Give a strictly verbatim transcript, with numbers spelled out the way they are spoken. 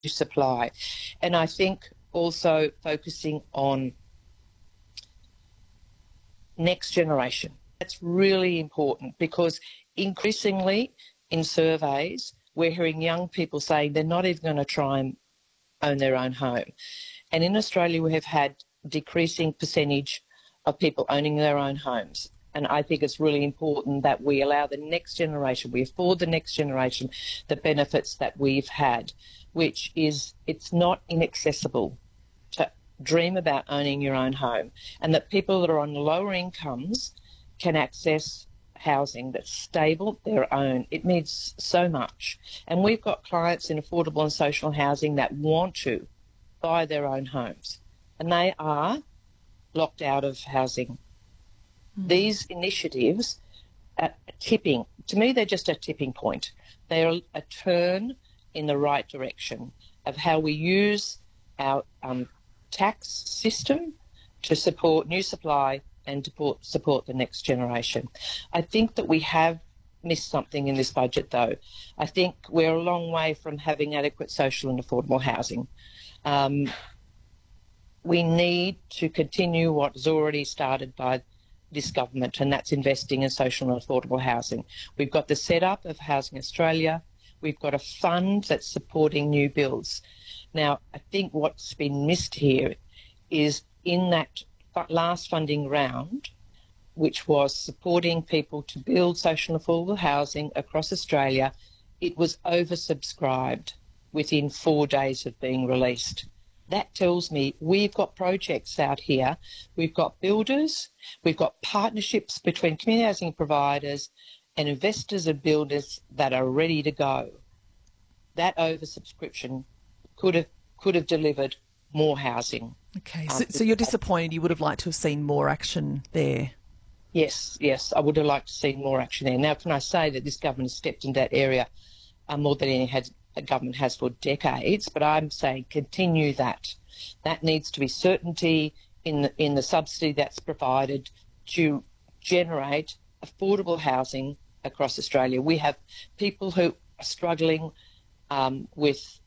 supply. And I think also focusing on next generation. That's really important because increasingly in surveys, we're hearing young people saying they're not even going to try and own their own home. And in Australia, we have had decreasing percentage of people owning their own homes. And I think it's really important that we allow the next generation, we afford the next generation the benefits that we've had, which is it's not inaccessible to dream about owning your own home, and that people that are on lower incomes can access housing that's stable, their own. It means so much. And we've got clients in affordable and social housing that want to buy their own homes, and they are locked out of housing. Mm. These initiatives are tipping. To me, they're just a tipping point. They're a turn in the right direction of how we use our um, tax system to support new supply and to support the next generation. I think that we have missed something in this budget, though. I think we're a long way from having adequate social and affordable housing. Um, we need to continue what is already started by this government, and that's investing in social and affordable housing. We've got the setup of Housing Australia. We've got a fund that's supporting new builds. Now, I think what's been missed here is in that last funding round, which was supporting people to build social and affordable housing across Australia, it was oversubscribed within four days of being released. That tells me we've got projects out here, we've got builders, we've got partnerships between community housing providers and investors and builders that are ready to go. That oversubscription could have could have delivered more housing. Okay, so, um, so you're disappointed. You would have liked to have seen more action there. Yes, yes, I would have liked to see more action there. Now, can I say that this government has stepped into that area uh, more than any has, a government has for decades, but I'm saying continue that. That needs to be certainty in the, in the subsidy that's provided to generate affordable housing across Australia. We have people who are struggling um, with